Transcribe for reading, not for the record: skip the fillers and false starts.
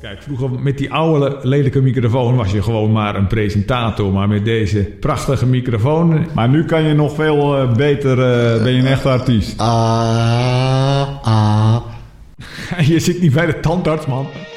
Kijk, vroeger met die oude lelijke microfoon was je gewoon maar een presentator. Maar met deze prachtige microfoon... Maar nu kan je nog veel beter... ben je een echte artiest. Je zit niet bij de tandarts, man.